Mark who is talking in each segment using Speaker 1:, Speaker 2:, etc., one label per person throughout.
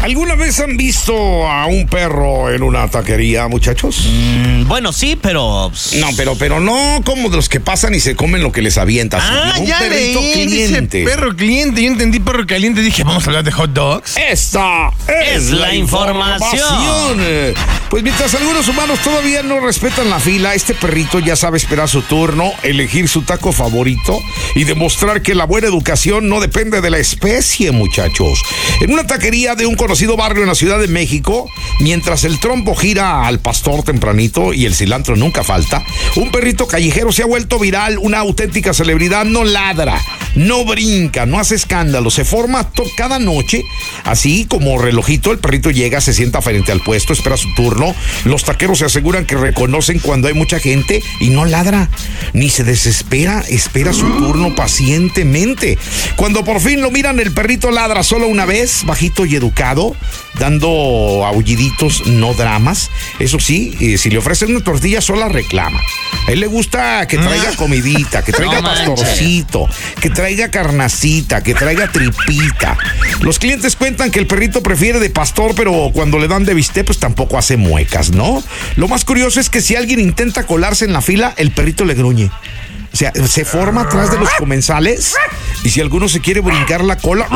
Speaker 1: ¿Alguna vez han visto a un perro en una taquería, muchachos?
Speaker 2: Bueno, sí, pero...
Speaker 1: No, pero no como de los que pasan y se comen lo que les avientas.
Speaker 3: Un
Speaker 1: ya
Speaker 3: perrito
Speaker 1: cliente.
Speaker 3: Dice perro cliente. Yo entendí perro caliente. Dije, vamos a hablar de hot dogs.
Speaker 1: Esta es la información. Pues mientras algunos humanos todavía no respetan la fila, este perrito ya sabe esperar su turno, elegir su taco favorito y demostrar que la buena educación no depende de la especie, muchachos. En una taquería de un conocido barrio en la Ciudad de México, mientras el trompo gira al pastor tempranito y el cilantro nunca falta, un perrito callejero se ha vuelto viral, una auténtica celebridad. No ladra, no brinca, no hace escándalo, se forma cada noche, así como relojito. El perrito llega, se sienta frente al puesto, espera su turno. Los taqueros se aseguran que reconocen cuando hay mucha gente y no ladra, ni se desespera, espera su turno pacientemente. Cuando por fin lo miran, el perrito ladra solo una vez, bajito y educado, dando aulliditos, no dramas. Eso sí, si le ofrecen una tortilla sola, reclama. A él le gusta que traiga comidita, que traiga pastorcito, que traiga carnacita, que traiga tripita. Los clientes cuentan que el perrito prefiere de pastor, pero cuando le dan de bistec, pues tampoco hace muecas, ¿no? Lo más curioso es que si alguien intenta colarse en la fila, el perrito le gruñe. O sea, se forma atrás de los comensales y si alguno se quiere brincar la cola...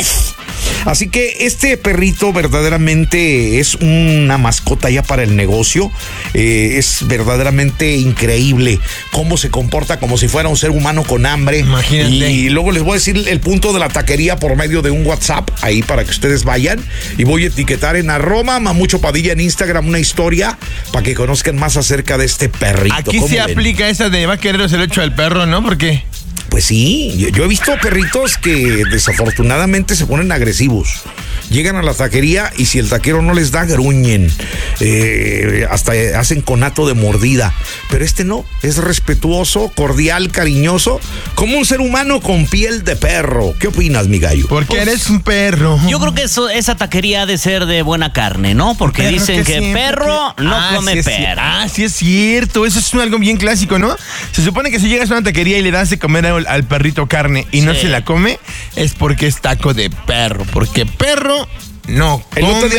Speaker 1: Así que este perrito verdaderamente es una mascota ya para el negocio. Es verdaderamente increíble cómo se comporta como si fuera un ser humano con hambre.
Speaker 3: Imagínate.
Speaker 1: Y luego les voy a decir el punto de la taquería por medio de un WhatsApp ahí para que ustedes vayan. Y voy a etiquetar en @Mamucho Padilla en Instagram una historia para que conozcan más acerca de este perrito.
Speaker 3: Aquí se aplica esa de va a querer el hecho del perro, ¿no? Porque...
Speaker 1: Pues sí, yo he visto perritos que desafortunadamente se ponen agresivos. Llegan a la taquería y si el taquero no les da, gruñen. Hasta hacen conato de mordida. Pero este no, es respetuoso, cordial, cariñoso, como un ser humano con piel de perro. ¿Qué opinas, mi gallo?
Speaker 3: Porque eres un perro.
Speaker 2: Yo creo que esa taquería ha de ser de buena carne, ¿no? Porque dicen que perro no come perro.
Speaker 3: Sí es cierto. Eso es algo bien clásico, ¿no? Se supone que si llegas a una taquería y le das de comer al perrito carne y no se la come, es porque es taco de perro. Porque perro no come.